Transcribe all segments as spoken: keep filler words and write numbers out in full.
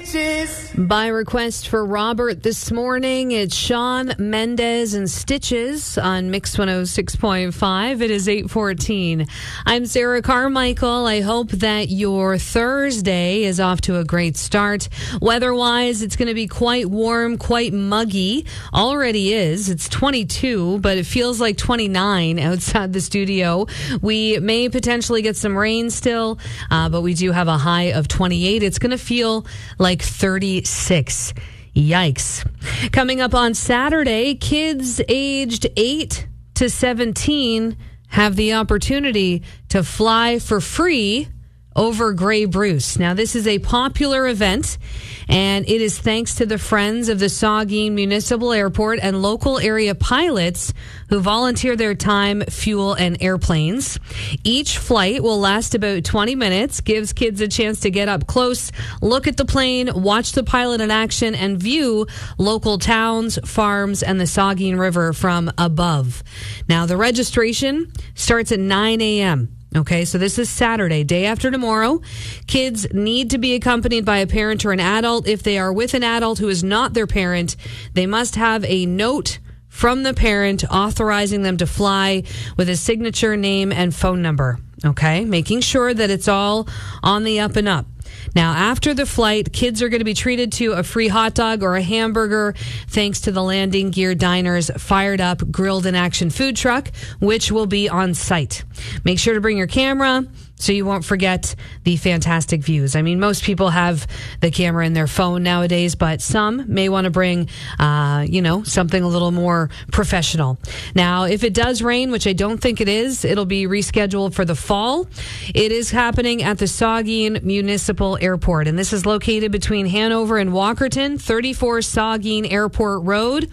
Stitches. By request for Robert this morning, it's Shawn Mendes and Stitches on Mix one oh six point five. It is eight fourteen. I'm Sarah Carmichael. I hope that your Thursday is off to a great start. Weather-wise, it's going to be quite warm, quite muggy. Already is. It's twenty-two, but it feels like twenty-nine outside the studio. We may potentially get some rain still, uh, but we do have a high of twenty-eight. It's going to feel like thirty-six. Yikes. Coming up on Saturday, kids aged eight to seventeen have the opportunity to fly for free over Grey Bruce. Now, this is a popular event, and it is thanks to the Friends of the Saugeen Municipal Airport and local area pilots who volunteer their time, fuel, and airplanes. Each flight will last about twenty minutes, gives kids a chance to get up close, look at the plane, watch the pilot in action, and view local towns, farms, and the Saugeen River from above. Now, the registration starts at nine a.m., Okay, so this is Saturday, day after tomorrow. Kids need to be accompanied by a parent or an adult. If they are with an adult who is not their parent, they must have a note from the parent authorizing them to fly with a signature, name, and phone number. Okay, making sure that it's all on the up and up. Now, after the flight, kids are going to be treated to a free hot dog or a hamburger thanks to the Landing Gear Diner's fired up grilled in action food truck, which will be on site. Make sure to bring your camera so you won't forget the fantastic views. I mean, most people have the camera in their phone nowadays, but some may want to bring, uh, you know, something a little more professional. Now, if it does rain, which I don't think it is, it'll be rescheduled for the fall. It is happening at the Saugeen Municipal Airport, and this is located between Hanover and Walkerton, thirty-four Saugeen Airport Road.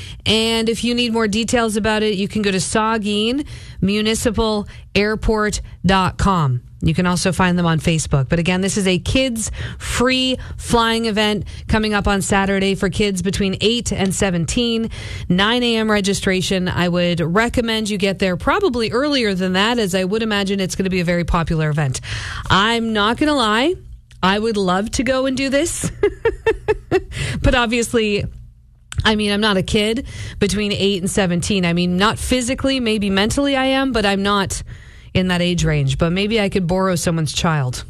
And if you need more details about it, you can go to saugeen municipal airport dot com. You can also find them on Facebook. But again, this is a kids free flying event coming up on Saturday for kids between eight and seventeen. nine a.m. registration. I would recommend you get there probably earlier than that, as I would imagine it's going to be a very popular event. I'm not going to lie. I would love to go and do this. But obviously, I mean, I'm not a kid between eight and seventeen. I mean, not physically, maybe mentally I am, but I'm not in that age range. But maybe I could borrow someone's child.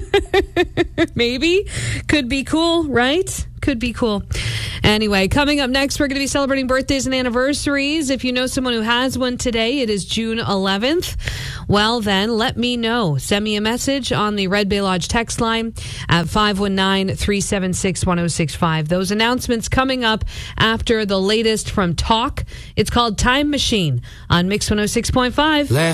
Maybe. Could be cool, right? Could be cool. Anyway, coming up next, we're going to be celebrating birthdays and anniversaries. If you know someone who has one today, it is June eleventh. Well, then, let me know. Send me a message on the Red Bay Lodge text line at five one nine, three seven six, one oh six five. Those announcements coming up after the latest from Talk. It's called Time Machine on Mix one oh six point five.